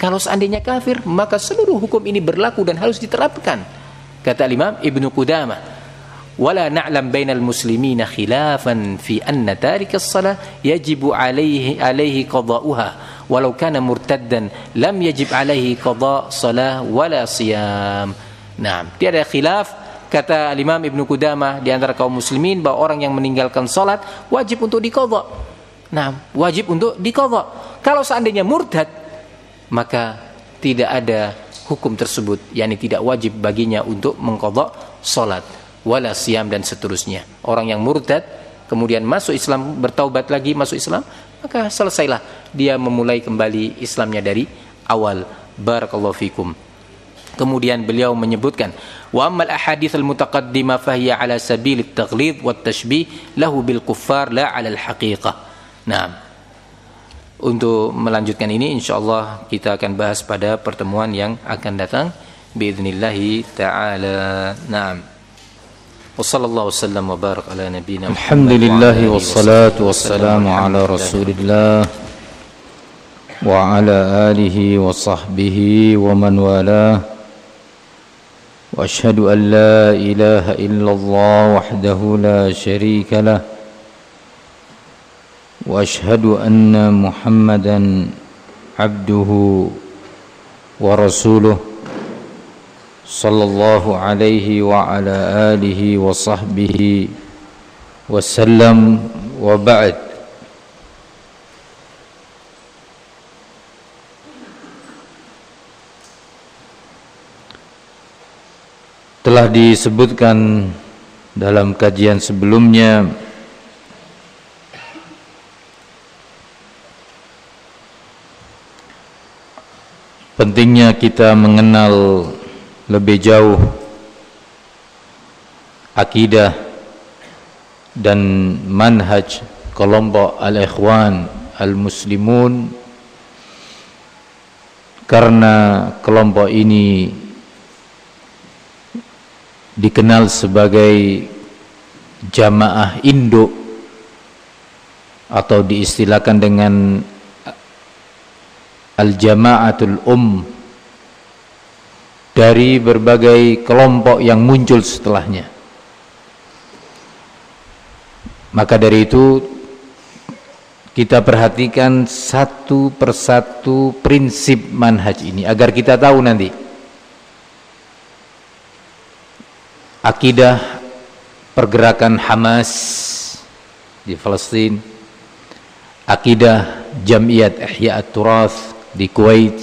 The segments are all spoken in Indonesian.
Kalau seandainya kafir, maka seluruh hukum ini berlaku dan harus diterapkan. Kata Imam Ibnu Qudamah, "Wala na'lam bainal muslimina khilafan fi anna tarika as-salah yajibu alaihi qada'uha, walau kana murtaddan lam yajib alaihi qada' salah wala siyam." Nah, tiada khilaf, kata Imam Ibnu Qudamah, di antara kaum muslimin bahwa orang yang meninggalkan salat wajib untuk diqadha. Nah, wajib untuk diqadha. Kalau seandainya murtad, maka tidak ada hukum tersebut, yakni tidak wajib baginya untuk mengqadha salat, wala siyam dan seterusnya. Orang yang murtad kemudian masuk Islam, bertaubat lagi masuk Islam, maka selesailah dia memulai kembali Islamnya dari awal. Barakallahu fikum. Kemudian beliau menyebutkan, wa ammal ahadits al-mutaqaddimah fahiya ala sabil at-taghlid wa at-tashbih lahu bil kuffar la ala al-haqiqah. Nah, untuk melanjutkan ini insyaallah kita akan bahas pada pertemuan yang akan datang biidznillah taala. Naam. Wassallallahu wasallam wa barak ala nabiyyina Alhamdulillah wassalatu wassalamu ala Rasulillah wa ala alihi wa sahbihi wa man walah. Wa asyhadu an la ilaha illallah wahdahu la syarika lah. Wa asyhadu anna Muhammadan abduhu wa rasuluh sallallahu alaihi wa ala alihi wa sahbihi wasallam, wa ba'd. Telah disebutkan dalam kajian sebelumnya pentingnya kita mengenal lebih jauh akidah dan manhaj kelompok al-ikhwan al-muslimun, karena kelompok ini dikenal sebagai jamaah induk atau diistilahkan dengan al-jama'atul dari berbagai kelompok yang muncul setelahnya. Maka dari itu kita perhatikan satu persatu prinsip manhaj ini agar kita tahu nanti akidah pergerakan Hamas di Palestina, akidah Jam'iyat Ihya at-Turath di Kuwait,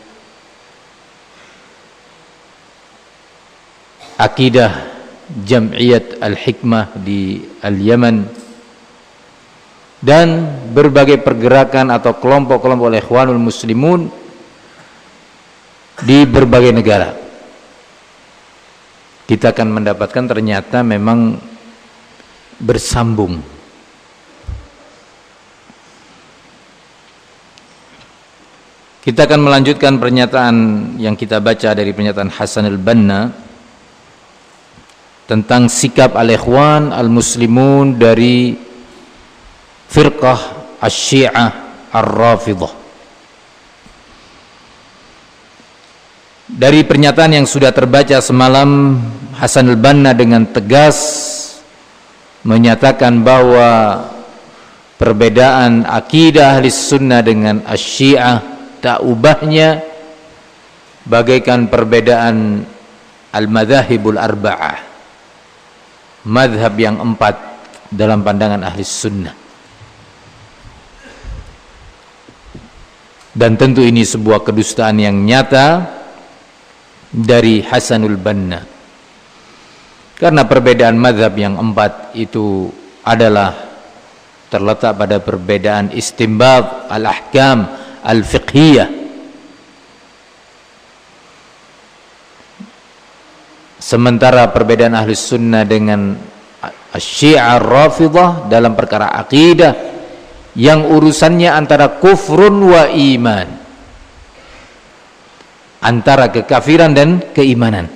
akidah Jam'iyat Al-Hikmah di Al-Yaman, dan berbagai pergerakan atau kelompok-kelompok Ikhwanul Muslimun di berbagai negara. Kita akan mendapatkan ternyata memang bersambung. Kita akan melanjutkan pernyataan yang kita baca dari pernyataan Hasan al-Banna tentang sikap al-ikhwan al-muslimun dari firqah asy-syi'ah ar-rafidah. Dari pernyataan yang sudah terbaca semalam, Hasan al-Banna dengan tegas menyatakan bahwa perbedaan akidah ahli sunnah dengan asy-syi'ah tak ubahnya bagaikan perbedaan al-madzhabul arba'ah, madhab yang 4 dalam pandangan ahli sunnah. Dan tentu ini sebuah kedustaan yang nyata dari Hasanul Banna, karena perbedaan madhab yang 4 itu adalah terletak pada perbedaan istinbat al-ahkam al-fiqhiyah. Sementara perbedaan ahli sunnah dengan asy-syi'ah ar-rafidah dalam perkara akidah yang urusannya antara kufrun wa iman, antara kekafiran dan keimanan.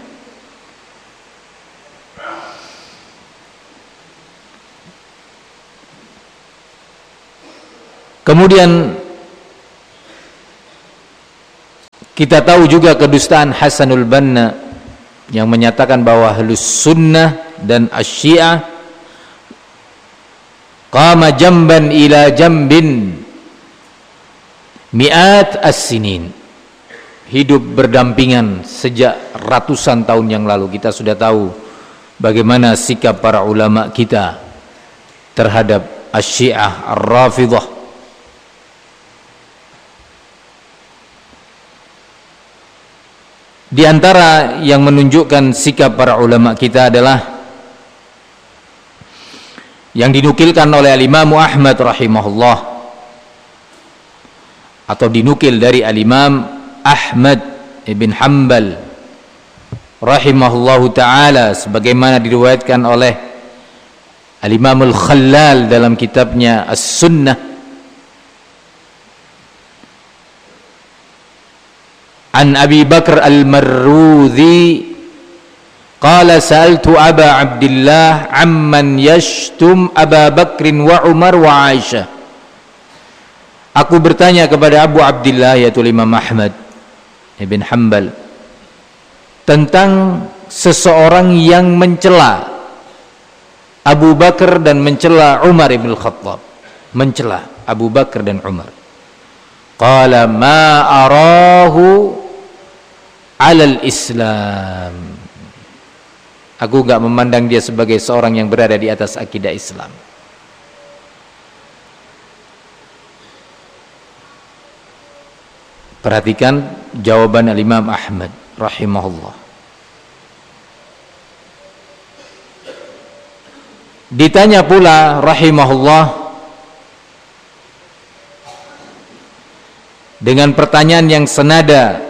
Kemudian Kita tahu juga kedustaan Hasanul Banna yang menyatakan bahwa Ahlus Sunnah dan Asy-Syiah qama jamban ila jambin mi'at as-sinin, hidup berdampingan sejak ratusan tahun yang lalu. Kita sudah tahu bagaimana sikap para ulama kita terhadap Asy-Syiah Ar-Rafidhah. Di antara yang menunjukkan sikap para ulama kita adalah yang dinukilkan oleh Al-Imam Ahmad rahimahullah, atau dinukil dari Al-Imam Ahmad ibn Hanbal rahimahullahu ta'ala, sebagaimana diriwayatkan oleh Al-Imam Al-Khallal dalam kitabnya As-Sunnah, an Abi Bakr Al-Marruzi qala sa'altu Aba Abdillah amman yashtum Aba Bakrin wa Umar wa Aisyah. Aku bertanya kepada Abu Abdillah, yaitu Imam Ahmad ibn Hanbal, tentang seseorang yang mencela Abu Bakar dan mencela Umar ibn Khattab, mencela Abu Bakar dan Umar. Qala ma arahu alal Islam. Aku enggak memandang dia sebagai seorang yang berada di atas akidah Islam. Perhatikan jawaban Al-Imam Ahmad rahimahullah. Ditanya pula rahimahullah dengan pertanyaan yang senada